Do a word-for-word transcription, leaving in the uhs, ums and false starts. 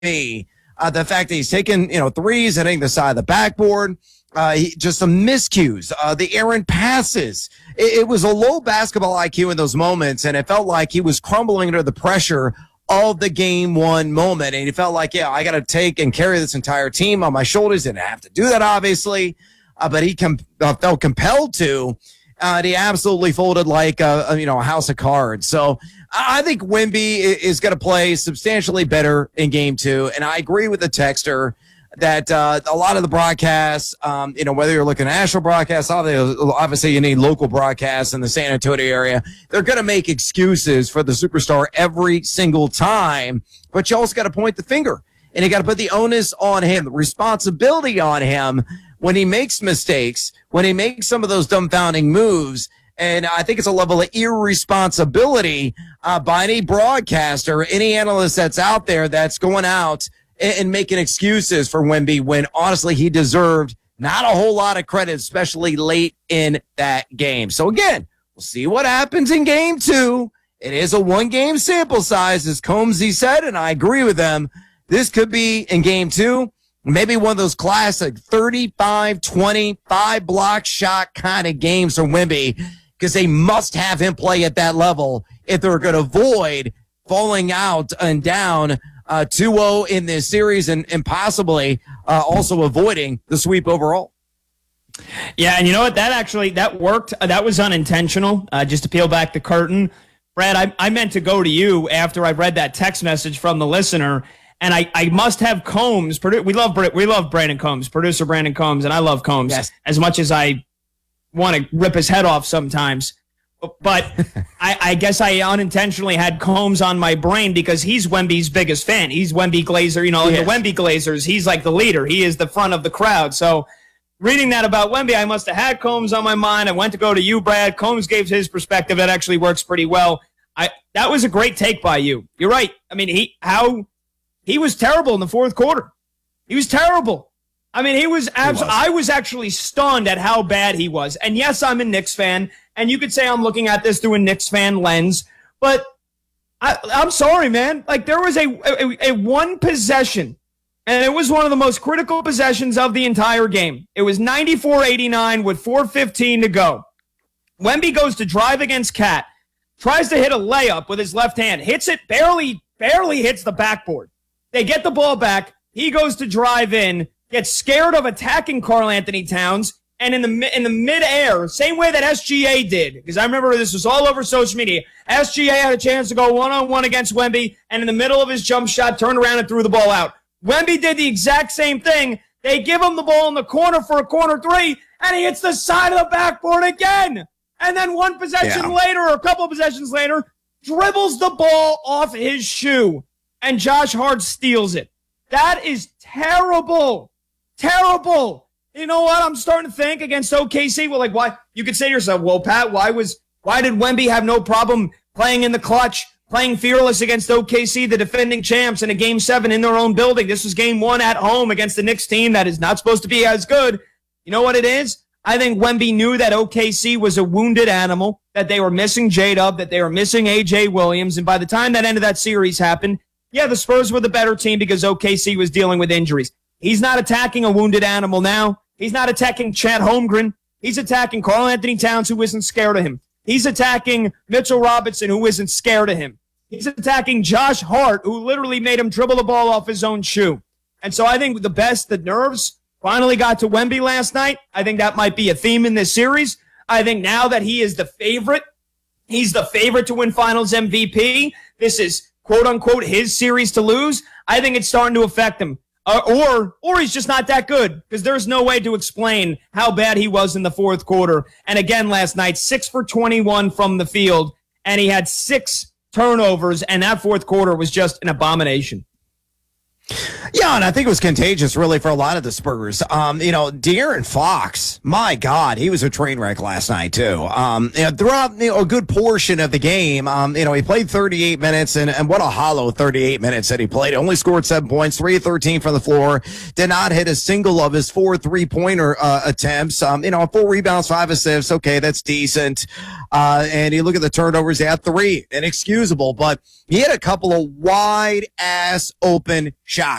me. Uh, the fact that he's taking, you know, threes, hitting the side of the backboard, uh, he, just some miscues, uh, the errant passes. It, it was a low basketball I Q in those moments, and it felt like he was crumbling under the pressure of the game one moment. And he felt like, yeah, I got to take and carry this entire team on my shoulders. Didn't have to do that, obviously, uh, but he com- uh, felt compelled to. Uh, and he absolutely folded like a, a, you know, a house of cards. So I think Wemby is going to play substantially better in game two. And I agree with the texter that uh, a lot of the broadcasts, um, you know, whether you're looking at national broadcasts, obviously you need local broadcasts in the San Antonio area. They're going to make excuses for the superstar every single time. But you also got to point the finger. And you got to put the onus on him, the responsibility on him when he makes mistakes, when he makes some of those dumbfounding moves. And I think it's a level of irresponsibility uh, by any broadcaster, any analyst that's out there that's going out and, and making excuses for Wemby when honestly he deserved not a whole lot of credit, especially late in that game. So again, we'll see what happens in game two. It is a one-game sample size, as Combsy said, and I agree with them. This could be in game two, maybe one of those classic thirty-five twenty, five block shot kind of games from Wemby, because they must have him play at that level if they're going to avoid falling out and down uh, two oh in this series and, and possibly uh, also avoiding the sweep overall. Yeah, and you know what? That actually, that worked. Uh, that was unintentional, uh, just to peel back the curtain. Brad, I, I meant to go to you after I read that text message from the listener. And I, I must have Combs. We love we love Brandon Combs, producer Brandon Combs, and I love Combs yes. as much as I want to rip his head off sometimes. But I, I guess I unintentionally had Combs on my brain because he's Wemby's biggest fan. He's Wemby Glazer, you know, like yes. the Wemby Glazers. He's like the leader. He is the front of the crowd. So reading that about Wemby, I must have had Combs on my mind. I went to go to you, Brad. Combs gave his perspective. That actually works pretty well. I that was a great take by you. You're right. I mean, he how. He was terrible in the fourth quarter. He was terrible. I mean, he was absolutely, I was actually stunned at how bad he was. And yes, I'm a Knicks fan, and you could say I'm looking at this through a Knicks fan lens, but I, I'm sorry, man. Like, there was a, a, a one possession, and it was one of the most critical possessions of the entire game. It was ninety-four eighty-nine with four fifteen to go. Wemby goes to drive against Cat, tries to hit a layup with his left hand, hits it, barely, barely hits the backboard. They get the ball back. He goes to drive in, gets scared of attacking Karl Anthony Towns, and in the in the midair, same way that S G A did, because I remember this was all over social media. S G A had a chance to go one-on-one against Wemby, and in the middle of his jump shot, turned around and threw the ball out. Wemby did the exact same thing. They give him the ball in the corner for a corner three, and he hits the side of the backboard again. And then one possession yeah. later, or a couple of possessions later, dribbles the ball off his shoe. And Josh Hart steals it. That is terrible. Terrible. You know what? I'm starting to think against O K C. Well, like, why? You could say to yourself, well, Pat, why was, why did Wemby have no problem playing in the clutch, playing fearless against O K C, the defending champs, in a game seven in their own building? This was game one at home against the Knicks team that is not supposed to be as good. You know what it is? I think Wemby knew that O K C was a wounded animal, that they were missing J-Dub, that they were missing A J Williams. And by the time that end of that series happened, yeah, the Spurs were the better team because O K C was dealing with injuries. He's not attacking a wounded animal now. He's not attacking Chet Holmgren. He's attacking Karl Anthony Towns, who isn't scared of him. He's attacking Mitchell Robinson, who isn't scared of him. He's attacking Josh Hart, who literally made him dribble the ball off his own shoe. And so I think the best, the nerves finally got to Wemby last night. I think that might be a theme in this series. I think now that he is the favorite, he's the favorite to win Finals M V P. This is quote unquote his series to lose. I think it's starting to affect him. Uh, or or he's just not that good, because there's no way to explain how bad he was in the fourth quarter. And again last night, six for twenty-one from the field, and he had six turnovers, and that fourth quarter was just an abomination. Yeah, and I think it was contagious, really, for a lot of the Spurs. Um, you know, De'Aaron Fox, my God, he was a train wreck last night too. Um, you know, throughout you know, a good portion of the game, um, you know, he played thirty-eight minutes, and, and what a hollow thirty-eight minutes that he played. Only scored seven points, three of thirteen from the floor. Did not hit a single of his four three-pointer uh, attempts. Um, you know, four rebounds, five assists. Okay, that's decent. Uh, and you look at the turnovers, he had three, inexcusable, but he had a couple of wide ass open shots.